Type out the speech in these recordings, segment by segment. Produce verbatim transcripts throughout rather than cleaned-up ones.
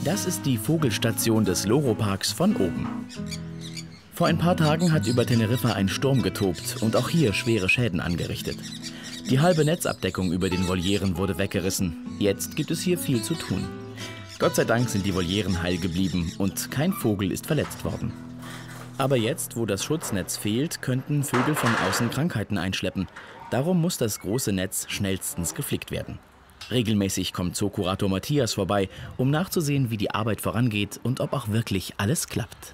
Das ist die Vogelstation des Loro-Parks von oben. Vor ein paar Tagen hat über Teneriffa ein Sturm getobt und auch hier schwere Schäden angerichtet. Die halbe Netzabdeckung über den Volieren wurde weggerissen. Jetzt gibt es hier viel zu tun. Gott sei Dank sind die Volieren heil geblieben und kein Vogel ist verletzt worden. Aber jetzt, wo das Schutznetz fehlt, könnten Vögel von außen Krankheiten einschleppen. Darum muss das große Netz schnellstens geflickt werden. Regelmäßig kommt Zookurator Matthias vorbei, um nachzusehen, wie die Arbeit vorangeht und ob auch wirklich alles klappt.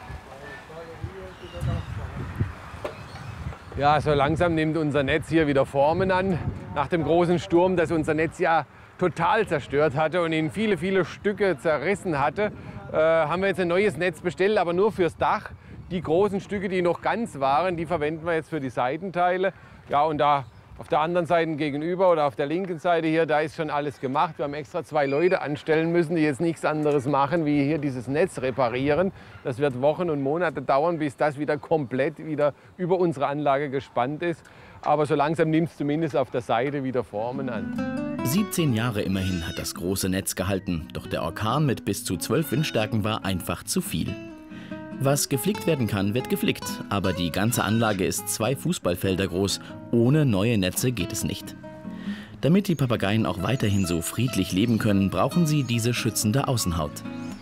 Ja, so langsam nimmt unser Netz hier wieder Formen an. Nach dem großen Sturm, das unser Netz ja total zerstört hatte und in viele, viele Stücke zerrissen hatte, äh, haben wir jetzt ein neues Netz bestellt, aber nur fürs Dach. Die großen Stücke, die noch ganz waren, die verwenden wir jetzt für die Seitenteile. Ja, und da auf der anderen Seite gegenüber oder auf der linken Seite hier, da ist schon alles gemacht. Wir haben extra zwei Leute anstellen müssen, die jetzt nichts anderes machen, wie hier dieses Netz reparieren. Das wird Wochen und Monate dauern, bis das wieder komplett wieder über unsere Anlage gespannt ist. Aber so langsam nimmt es zumindest auf der Seite wieder Formen an. siebzehn Jahre immerhin hat das große Netz gehalten. Doch der Orkan mit bis zu zwölf Windstärken war einfach zu viel. Was geflickt werden kann, wird geflickt. Aber die ganze Anlage ist zwei Fußballfelder groß. Ohne neue Netze geht es nicht. Damit die Papageien auch weiterhin so friedlich leben können, brauchen sie diese schützende Außenhaut.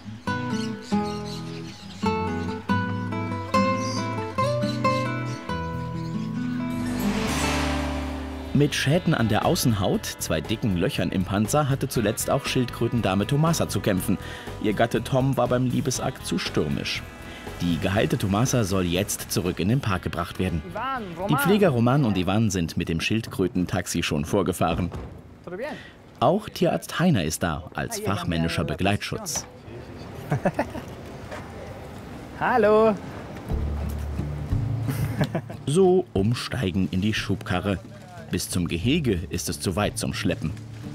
Mit Schäden an der Außenhaut, zwei dicken Löchern im Panzer, hatte zuletzt auch Schildkrötendame Tomasa zu kämpfen. Ihr Gatte Tom war beim Liebesakt zu stürmisch. Die geheilte Tomasa soll jetzt zurück in den Park gebracht werden. Die Pfleger Roman und Ivan sind mit dem Schildkrötentaxi schon vorgefahren. Auch Tierarzt Heiner ist da, als fachmännischer Begleitschutz. Hallo! So umsteigen in die Schubkarre. Bis zum Gehege ist es zu weit zum Schleppen.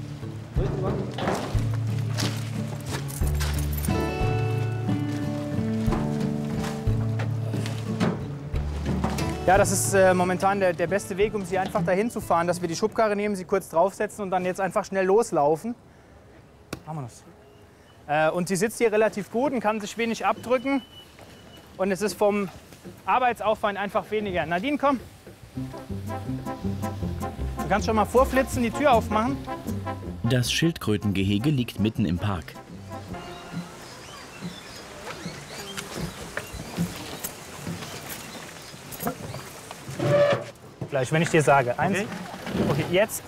Ja, das ist äh, momentan der, der beste Weg, um sie einfach dahin zu fahren, dass wir die Schubkarre nehmen, sie kurz draufsetzen und dann jetzt einfach schnell loslaufen. Machen wir das. Äh, und sie sitzt hier relativ gut und kann sich wenig abdrücken. Und es ist vom Arbeitsaufwand einfach weniger. Nadine, komm. Du kannst schon mal vorflitzen, die Tür aufmachen. Das Schildkrötengehege liegt mitten im Park. Gleich, wenn ich dir sage. Eins. Okay, okay jetzt.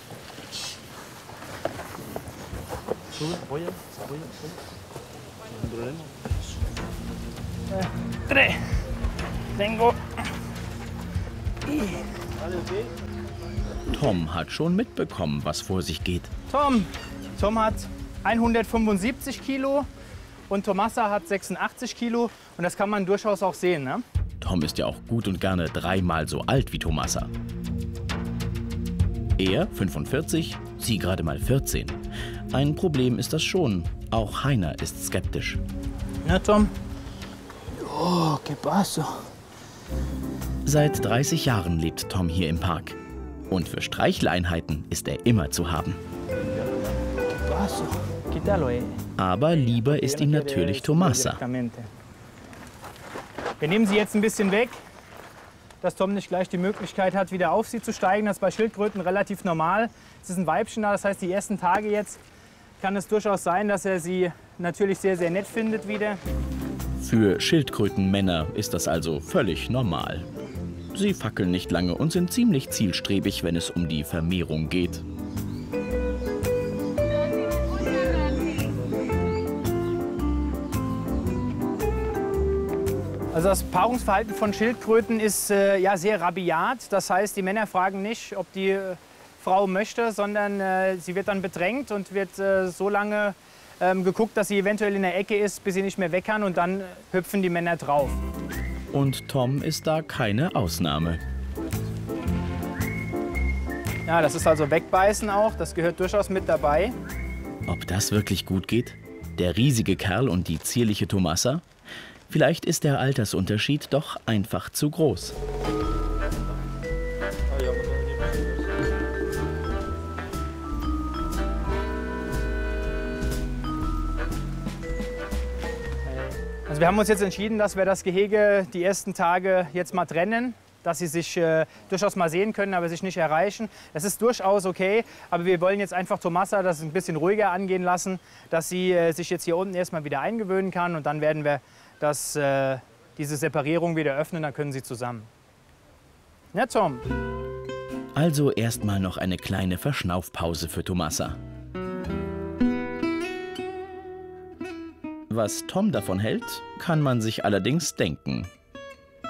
Drei. Tengo. Tom hat schon mitbekommen, was vor sich geht. Tom. Tom hat hundertfünfundsiebzig Kilo und Tomasa hat sechsundachtzig Kilo. Und das kann man durchaus auch sehen, ne? Tom ist ja auch gut und gerne dreimal so alt wie Tomasa. Er fünfundvierzig, sie gerade mal vierzehn. Ein Problem ist das schon. Auch Heiner ist skeptisch. Na, Tom? Oh, ¿qué pasa? Seit dreißig Jahren lebt Tom hier im Park. Und für Streicheleinheiten ist er immer zu haben. Aber lieber ist ihm natürlich Tomasa. Wir nehmen sie jetzt ein bisschen weg, dass Tom nicht gleich die Möglichkeit hat, wieder auf sie zu steigen. Das ist bei Schildkröten relativ normal. Es ist ein Weibchen da, das heißt, die ersten Tage jetzt kann es durchaus sein, dass er sie natürlich sehr, sehr nett findet wieder. Für Schildkrötenmänner ist das also völlig normal. Sie fackeln nicht lange und sind ziemlich zielstrebig, wenn es um die Vermehrung geht. Also das Paarungsverhalten von Schildkröten ist äh, ja sehr rabiat. Das heißt, die Männer fragen nicht, ob die äh, Frau möchte, sondern äh, sie wird dann bedrängt und wird äh, so lange ähm, geguckt, dass sie eventuell in der Ecke ist, bis sie nicht mehr weg kann, und dann hüpfen die Männer drauf. Und Tom ist da keine Ausnahme. Ja, das ist also Wegbeißen auch, das gehört durchaus mit dabei. Ob das wirklich gut geht? Der riesige Kerl und die zierliche Tomasa? Vielleicht ist der Altersunterschied doch einfach zu groß. wir haben uns jetzt entschieden, dass wir das Gehege die ersten Tage jetzt mal trennen, dass sie sich äh, durchaus mal sehen können, aber sich nicht erreichen. Das ist durchaus okay, aber wir wollen jetzt einfach Tomasa das ein bisschen ruhiger angehen lassen, dass sie äh, sich jetzt hier unten erstmal wieder eingewöhnen kann und dann werden wir das, äh, diese Separierung wieder öffnen, dann können sie zusammen. Ja, Tom? Also erstmal noch eine kleine Verschnaufpause für Tomasa. Was Tom davon hält, kann man sich allerdings denken.